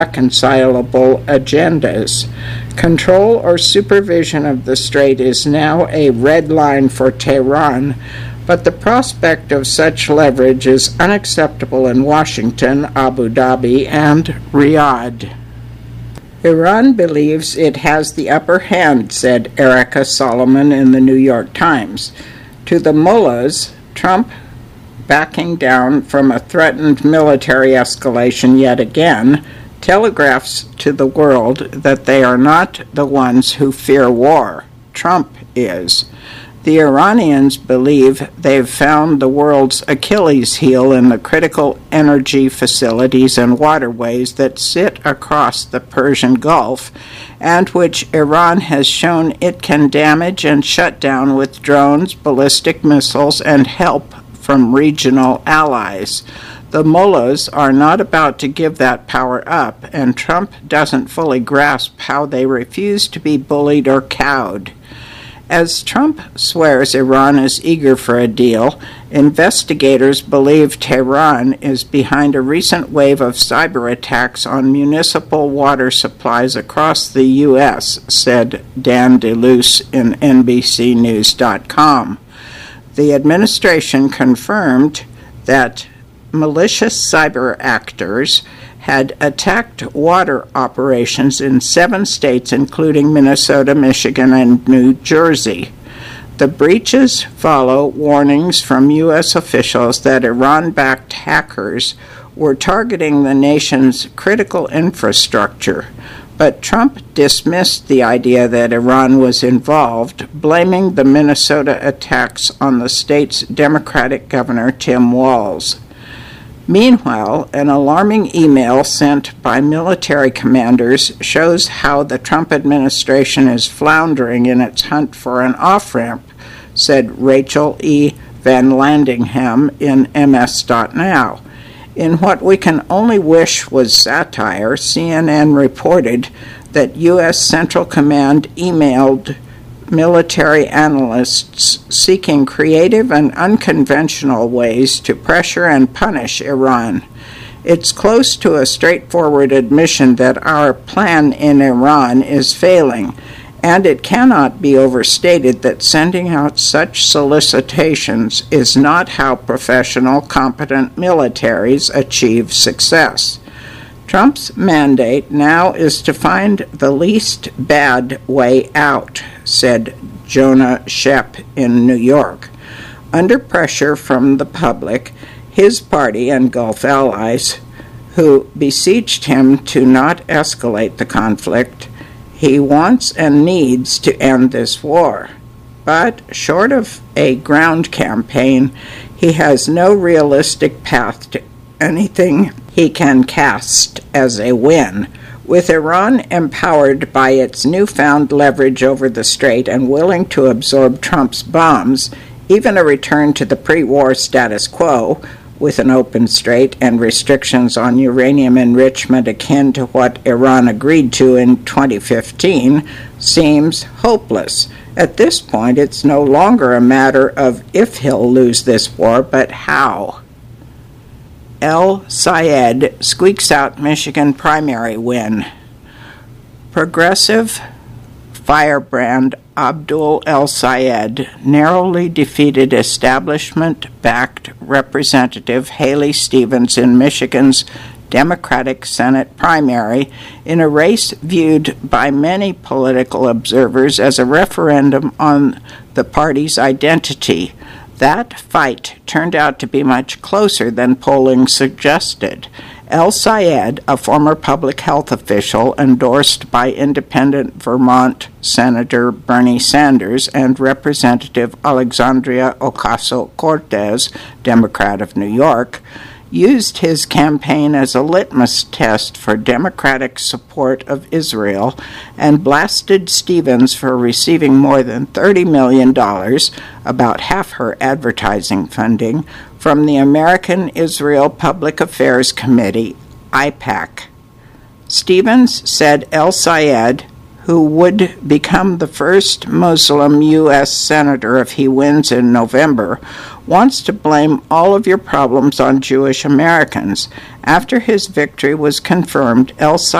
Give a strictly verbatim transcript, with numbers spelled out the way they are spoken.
irreconcilable agendas. Control or supervision of the strait is now a red line for Tehran, but the prospect of such leverage is unacceptable in Washington, Abu Dhabi, and Riyadh. Iran believes it has the upper hand, said Erica Solomon in the New York Times. To the mullahs, Trump backing down from a threatened military escalation yet again telegraphs to the world that they are not the ones who fear war. Trump is. The Iranians believe they've found the world's Achilles heel in the critical energy facilities and waterways that sit across the Persian Gulf, and which Iran has shown it can damage and shut down with drones, ballistic missiles, and help from regional allies. The mullahs are not about to give that power up, and Trump doesn't fully grasp how they refuse to be bullied or cowed. As Trump swears Iran is eager for a deal, investigators believe Tehran is behind a recent wave of cyber attacks on municipal water supplies across the U S, said Dan DeLuce in N B C News dot com. The administration confirmed that malicious cyber actors had attacked water operations in seven states, including Minnesota, Michigan, and New Jersey. The breaches follow warnings from U S officials that Iran-backed hackers were targeting the nation's critical infrastructure, but Trump dismissed the idea that Iran was involved, blaming the Minnesota attacks on the state's Democratic governor, Tim Walz. Meanwhile, an alarming email sent by military commanders shows how the Trump administration is floundering in its hunt for an off-ramp, said Rachel E. Van Landingham in M S dot now. In what we can only wish was satire, C N N reported that U S Central Command emailed military analysts seeking creative and unconventional ways to pressure and punish Iran. It's close to a straightforward admission that our plan in Iran is failing, and it cannot be overstated that sending out such solicitations is not how professional, competent militaries achieve success. Trump's mandate now is to find the least bad way out, said Jonah Shep in New York. Under pressure from the public, his party and Gulf allies, who besieged him to not escalate the conflict, he wants and needs to end this war. But short of a ground campaign, he has no realistic path to anything he can cast as a win. With Iran empowered by its newfound leverage over the strait and willing to absorb Trump's bombs, even a return to the pre-war status quo, with an open strait and restrictions on uranium enrichment akin to what Iran agreed to in twenty fifteen, seems hopeless. At this point, it's no longer a matter of if he'll lose this war, but how. El Sayed squeaks out Michigan primary win. Progressive firebrand Abdul El Sayed narrowly defeated establishment-backed Representative Haley Stevens in Michigan's Democratic Senate primary in a race viewed by many political observers as a referendum on the party's identity. That fight turned out to be much closer than polling suggested. El Sayed, a former public health official endorsed by independent Vermont Senator Bernie Sanders and Representative Alexandria Ocasio-Cortez, Democrat of New York, used his campaign as a litmus test for Democratic support of Israel and blasted Stevens for receiving more than thirty million dollars, about half her advertising funding, from the American Israel Public Affairs Committee, I PAC. Stevens said El Sayed, who would become the first Muslim U S senator if he wins in November, wants to blame all of your problems on Jewish Americans. After his victory was confirmed, El